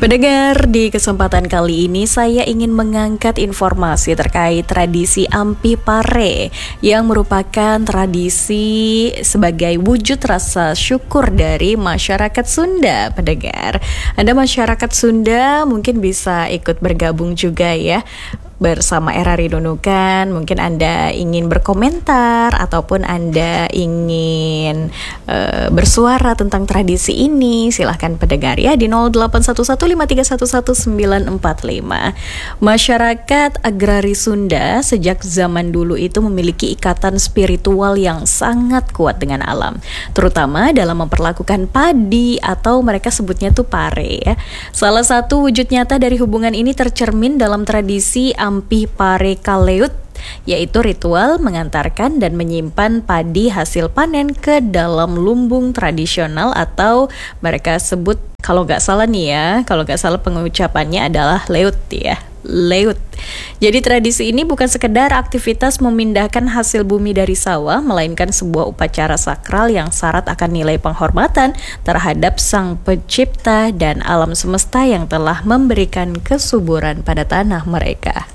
Pendengar, di kesempatan kali ini saya ingin mengangkat informasi terkait tradisi Ampi Pare yang merupakan tradisi sebagai wujud rasa syukur dari masyarakat Sunda. Pendengar, Anda masyarakat Sunda mungkin bisa ikut bergabung juga ya bersama Era Rinunukan. Mungkin Anda ingin berkomentar ataupun Anda ingin bersuara tentang tradisi ini, silahkan pendengar ya di 081153114945. Masyarakat agrari Sunda sejak zaman dulu itu memiliki ikatan spiritual yang sangat kuat dengan alam, terutama dalam memperlakukan padi atau mereka sebutnya tuh pare ya. Salah satu wujud nyata dari hubungan ini tercermin dalam tradisi Ampi Pare Kaleut, yaitu ritual mengantarkan dan menyimpan padi hasil panen ke dalam lumbung tradisional atau mereka sebut, kalau nggak salah pengucapannya adalah leut ya. Leut. Jadi tradisi ini bukan sekedar aktivitas memindahkan hasil bumi dari sawah, melainkan sebuah upacara sakral yang syarat akan nilai penghormatan terhadap Sang Pencipta dan alam semesta yang telah memberikan kesuburan pada tanah mereka.